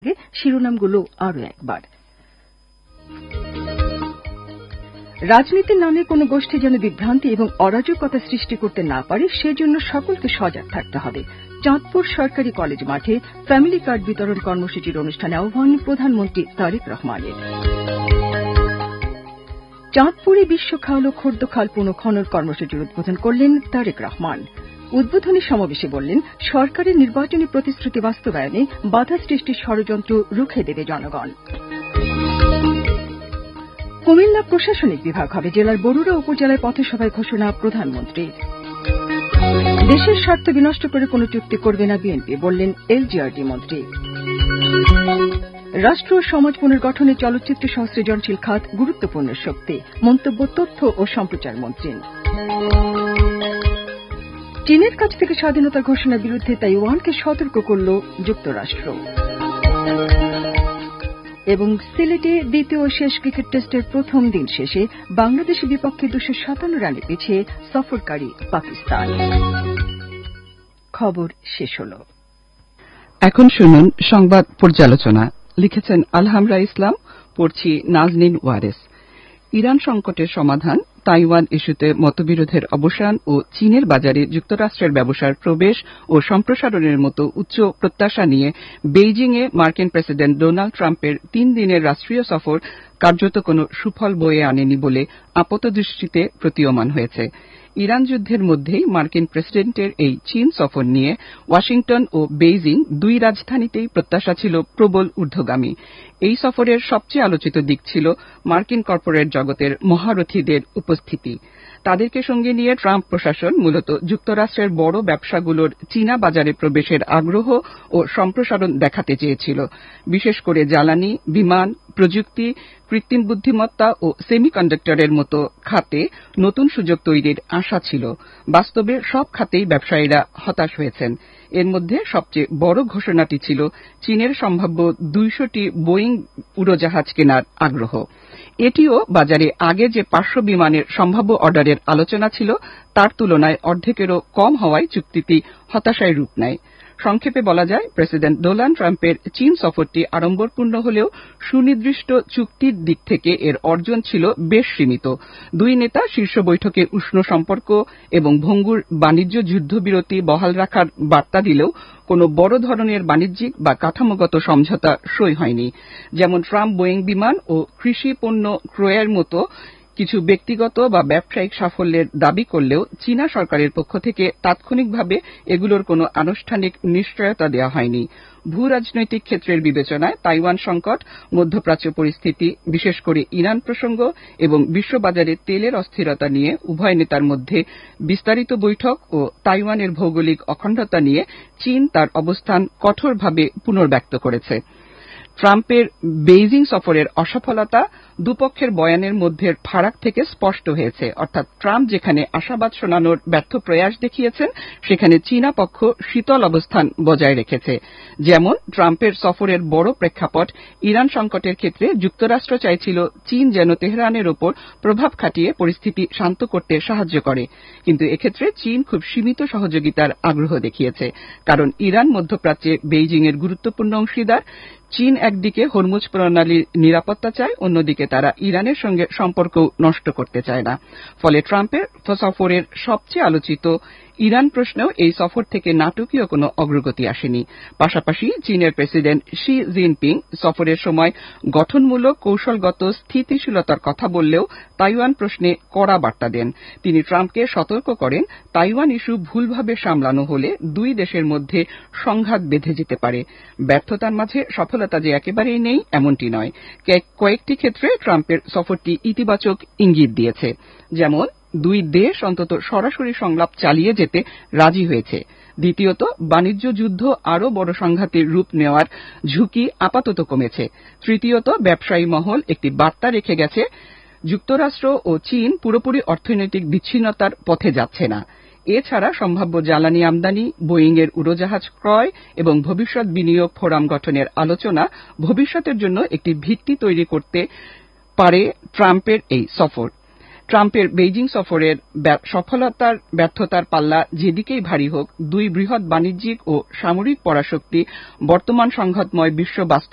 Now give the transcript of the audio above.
শিরোনামগুলো আরো একবার। রাজনীতির নামে কোনো গোষ্ঠী যেন বিভ্রান্তি এবং অরাজকতা সৃষ্টি করতে না পারে সেজন্য সকলকে সজাগ থাকতে হবে। চাঁদপুর সরকারি কলেজ মাঠে ফ্যামিলি কার্ড বিতরণ কর্মসূচির অনুষ্ঠানে আহ্বান প্রধানমন্ত্রী তারেক রহমানের। চাঁদপুরে বিশ্ব খাল ও খর্দ খাল পুনঃখনন কর্মসূচির উদ্বোধন করলেন তারেক রহমান। উদ্বোধনী সমাবেশে বললেন, সরকারের নির্বাচনী প্রতিশ্রুতি বাস্তবায়নে বাধা সৃষ্টির ষড়যন্ত্র রুখে দেবে জনগণ। কুমিল্লা প্রশাসনিক বিভাগ হবে জেলার বরুড়া উপজেলায় পথসভায় ঘোষণা প্রধানমন্ত্রীর। দেশের স্বার্থ বিনষ্ট করে কোনো চুক্তি করবে না বিএনপি, বললেন এলজিআরডি মন্ত্রী। রাষ্ট্র ও সমাজ পুনর্গঠনে চলচ্চিত্র সহ সৃজনশীল খাত গুরুত্বপূর্ণ শক্তি, মন্তব্য তথ্য ও সম্প্রচার মন্ত্রী। চীনের কাছ থেকে স্বাধীনতা ঘোষণার বিরুদ্ধে তাইওয়ানকে সতর্ক করল যুক্তরাষ্ট্র। এবং সিলেটে দ্বিতীয় ও শেষ ক্রিকেট টেস্টের প্রথম দিন শেষে বাংলাদেশের বিপক্ষে 257 রানে পিছিয়ে সফরকারী পাকিস্তান। খবর শেষ হল। এখন শুনুন সংবাদ পর্যালোচনা। লিখেছেন আলহামরা ইসলাম, পড়ছি নাজনীন ওয়ারেস। ইরান সংকটের সমাধান, তাইওয়ান ইস্যুতে মতবিরোধের অবসান ও চীনের বাজারে যুক্তরাষ্ট্রের ব্যবসার প্রবেশ ও সম্প্রসারণের মতো উচ্চ প্রত্যাশা নিয়ে বেইজিংয়ে মার্কিন প্রেসিডেন্ট ডোনাল্ড ট্রাম্পের 3 দিনের রাষ্ট্রীয় সফর কার্যত কোনো সুফল বয়ে আনেনি বলে আপাতদৃষ্টিতে প্রতীয়মান হয়েছে। ইরান যুদ্ধের মধ্যেই মার্কিন প্রেসিডেন্টের এই চীন সফর নিয়ে ওয়াশিংটন ও বেইজিং দুই রাজধানীতেই প্রত্যাশা ছিল প্রবল ঊর্ধ্বগামী। এই সফরের সবচেয়ে আলোচিত দিক ছিল মার্কিন কর্পোরেট জগতের মহারথীদের উপস্থিতি। তাদেরকে সঙ্গে নিয়ে ট্রাম্প প্রশাসন মূলত যুক্তরাষ্ট্রের বড় ব্যবসাগুলোর চীনা বাজারে প্রবেশের আগ্রহ ও সম্প্রসারণ দেখাতে চেয়েছিল। বিশেষ করে জ্বালানি, বিমান, প্রযুক্তি, কৃত্রিম বুদ্ধিমত্তা ও সেমিকন্ডাক্টরের মতো খাতে নতুন সুযোগ তৈরির আশা ছিল। বাস্তবে সব খাতেই ব্যবসায়ীরা হতাশ হয়েছেন। এর মধ্যে সবচেয়ে বড় ঘোষণাটি ছিল চীনের সম্ভাব্য 200টি বোয়িং উড়োজাহাজ কেনার আগ্রহ। এটিও বাজারে আগে যে 500 বিমানের সম্ভাব্য অর্ডারের আলোচনা ছিল তার তুলনায় অর্ধেকেরও কম হওয়ায় চুক্তিটি হতাশায় রূপ নেয়। সংক্ষেপে বলা যায়, প্রেসিডেন্ট ডোনাল্ড ট্রাম্পের চীন সফরটি আড়ম্বরপূর্ণ হলেও সুনির্দিষ্ট চুক্তির দিক থেকে এর অর্জন ছিল বেশ সীমিত। দুই নেতা শীর্ষ বৈঠকে উষ্ণ সম্পর্ক এবং ভঙ্গুর বাণিজ্য যুদ্ধবিরতি বহাল রাখার বার্তা দিলেও কোনো বড় ধরনের বাণিজ্যিক বা কাঠামোগত সমঝোতা সই হয়নি। যেমন ট্রাম্প বোয়িং বিমান ও কৃষি পণ্য ক্রয়ের মতো কিছু ব্যক্তিগত বা ব্যবসায়িক সাফল্যের দাবি করলেও চীনা সরকারের পক্ষ থেকে তাৎক্ষণিকভাবে এগুলোর কোনো আনুষ্ঠানিক নিশ্চয়তা দেওয়া হয়নি। ভূ রাজনৈতিক ক্ষেত্রের বিবেচনায় তাইওয়ান সংকট, মধ্যপ্রাচ্য পরিস্থিতি, বিশেষ করে ইরান প্রসঙ্গ এবং বিশ্ববাজারে তেলের অস্থিরতা নিয়ে উভয় নেতার মধ্যে বিস্তারিত বৈঠক ও তাইওয়ানের ভৌগোলিক অখণ্ডতা নিয়ে চীন তার অবস্থান কঠোরভাবে পুনর্ব্যক্ত করেছে। ট্রাম্পের বেইজিং সফরের অসফলতা দুপক্ষের বয়ানের মধ্যে ফারাক থেকে স্পষ্ট হয়েছে। অর্থাৎ ট্রাম্প যেখানে আশাবাদ শোনানোর ব্যর্থ প্রয়াস দেখিয়েছেন, সেখানে চীনা পক্ষ শীতল অবস্থান বজায় রেখেছে। যেমন ট্রাম্পের সফরের বড় প্রেক্ষাপট ইরান সংকটের ক্ষেত্রে যুক্তরাষ্ট্র চাইছিল চীন যেন তেহরানের ওপর প্রভাব খাটিয়ে পরিস্থিতি শান্ত করতে সাহায্য করে, কিন্তু এক্ষেত্রে চীন খুব সীমিত সহযোগিতার আগ্রহ দেখিয়েছে। কারণ ইরান মধ্যপ্রাচ্যে বেইজিংয়ের গুরুত্বপূর্ণ অংশীদার। চীন একদিকে হরমুজ প্রণালীর নিরাপত্তা চায়, অন্যদিকে তারা ইরানের সঙ্গে সম্পর্ক নষ্ট করতে চায় না। ফলে ট্রাম্পের সফরের সবচেয়ে আলোচিত ইরান প্রশ্নেও এই সফর থেকে নাটকীয় কোনো অগ্রগতি আসেনি। পাশাপাশি চীনের প্রেসিডেন্ট শি জিনপিং সফরের সময় গঠনমূলক কৌশলগত স্থিতিশীলতার কথা বললেও তাইওয়ান প্রশ্নে কড়া বার্তা দেন। তিনি ট্রাম্পকে সতর্ক করেন, তাইওয়ান ইস্যু ভুলভাবে সামলানো হলে দুই দেশের মধ্যে সংঘাত বেঁধে যেতে পারে। ব্যর্থতার মাঝে সফলতা যে একেবারেই নেই এমনটি নয়। কয়েকটি ক্ষেত্রে ট্রাম্পের সফরটি ইতিবাচক ইঙ্গিত দিয়েছে। যেমন দুই দেশ অন্তত সরাসরি সংলাপ চালিয়ে যেতে রাজি হয়েছে। দ্বিতীয়ত, বাণিজ্য যুদ্ধ আরও বড় সংঘাতের রূপ নেওয়ার ঝুঁকি আপাতত কমেছে। তৃতীয়ত, ব্যবসায়ী মহল একটি বার্তা রেখে গেছে, যুক্তরাষ্ট্র ও চীন পুরোপুরি অর্থনৈতিক বিচ্ছিন্নতার পথে যাচ্ছে না। এছাড়া সম্ভাব্য জ্বালানি আমদানি, বোয়িংয়ের উড়োজাহাজ ক্রয় এবং ভবিষ্যৎ বিনিয়োগ ফোরাম গঠনের আলোচনা ভবিষ্যতের জন্য একটি ভিত্তি তৈরি করতে পারে ট্রাম্পের এই সফর। ট্রাম্পের বেইজিং সফরের সফলতার ব্যর্থতার পাল্লা যেদিকেই ভারী হোক, দুই বৃহৎ বাণিজ্যিক ও সামরিক পরাশক্তি বর্তমান সংঘাতময় বিশ্ব